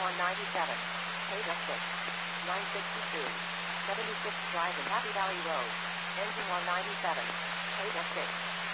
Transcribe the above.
197. Page 6. 962. 76 Drive in Happy Valley Road. Engine 197. Page 6.